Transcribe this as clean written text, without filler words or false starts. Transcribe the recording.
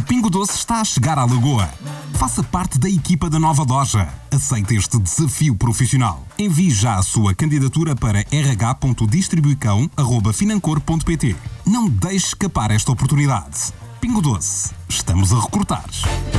O Pingo Doce está a chegar à Lagoa. Faça parte da equipa da nova loja. Aceite este desafio profissional. Envie já a sua candidatura para rh.distribuicão@financor.pt. Não deixe escapar esta oportunidade. Pingo Doce. Estamos a recrutar.